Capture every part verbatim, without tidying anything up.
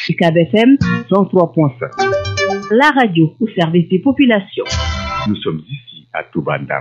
U C A B F M cent trois point cinq. La radio au service des populations. Nous sommes ici à Touba Ndam.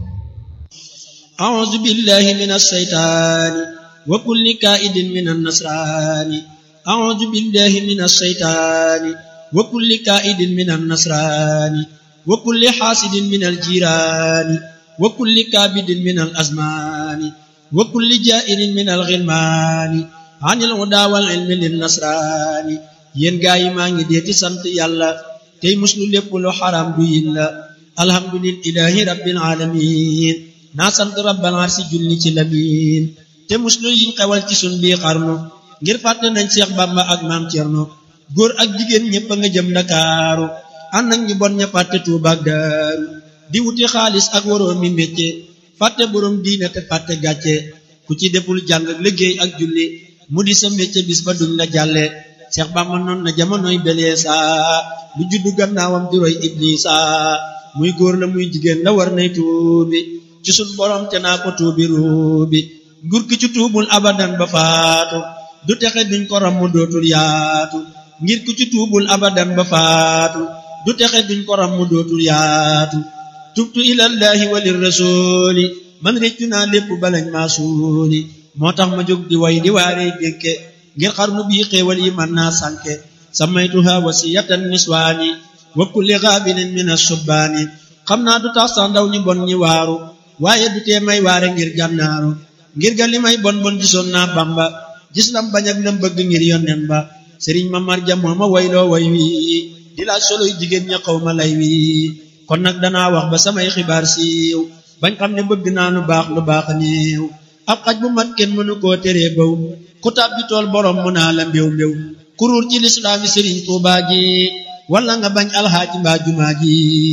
أعوذ بالله من الشيطان وكل كائد من النصران أعوذ بالله من الشيطان وكل كائد من النصران وكل حاسد من الجيران وكل كابد من الأزمان وكل جائر من الغلمان عن الهدى والعلم للنصران yen gaay maa ngi dee ci sant yàlla tey muslu lépp lu xaram du yilla alhamdulillahi rabbil alamin naa sant rabbal arsi julli ci lamin te muslu yiñ xewal ci sun bii xarnu ngir fàtte nañ Seex Bamba ak Maam Cerno góor ak jigéen ñépp a nga jëm Ndakaaru ànd ak ñu bon ña fàtte Tuuba ak Daaru di wuti xaalis ak waroom mi métier fàtte borom diine te fàtte gàcce ku ci deful jàng ak liggéey ak julli mu di sa métier bis ba duñ la jàlle Seex Bamba noon na jamonoy beleesa lu juddu gannaawam di roy Iblisa muy góor la muy jigéen la war nay tuubi ci sun borom te naa ko tuubi ruubi nguur ki ci tuubul abadan ba faatu du texe duñ ko ram mu dootul yaatu ngir ku ci tuubul abadan ba faatu du texe duñ ko ram mu dootul yaatu tubtu ilallahi walir rasuli man réccu naa lépp balañ maa suuli moo tax ma jóg di way di waarey dénke ngir xarnu bii xéewal yi man naa sànke samaytuha wasiyatan niswaani wa kulli gaabinin min asubbaani xam naa du tax sax ndaw ñi bon ñi waaru waaye du tee may waare ngir gànnaaru ngir ga li may bon bon gisoon naa Bamba gis lam bañ ak lam bëgg ngir yonnen ba sëriñ ma marja moo ma wayloo way wi di laaj soloy jigéen ña xaw ma lay wi kon nag danaa wax ba samay xibaar siiw bañ xam ne bëgg naa lu baax lu baax néew ab xaj bu mat kenn mënu koo teree baw ku tàbbi tool borom mu naa la mbéw mbéw kuruur ci lislaami sëriñ Tuubaa ji wala nga bañ alxaaji mbaa jumaa ji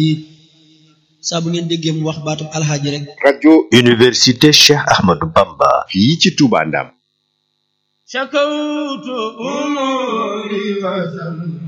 saa bu ngeen déggee mu wax baatub alxaaji rek rajo Université Cheikh Ahmadou Bamba fii ci Touba Ndam. shakawtu umuri wa